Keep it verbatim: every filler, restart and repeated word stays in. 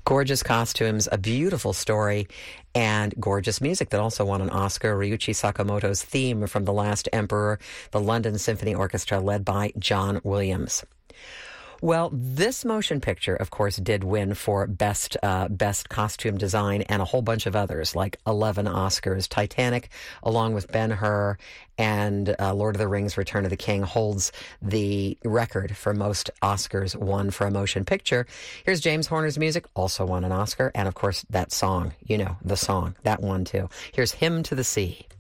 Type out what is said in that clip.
Gorgeous costumes, a beautiful story, and gorgeous music that also won an Oscar. Ryuichi Sakamoto's theme from The Last Emperor, the London Symphony Orchestra led by John Williams. Well, this motion picture, of course, did win for best uh, best costume design and a whole bunch of others, like eleven Oscars. Titanic, along with Ben-Hur and uh, Lord of the Rings, Return of the King, holds the record for most Oscars won for a motion picture. Here's James Horner's music, also won an Oscar, and of course, that song, you know, the song, that one too. Here's Hymn to the Sea.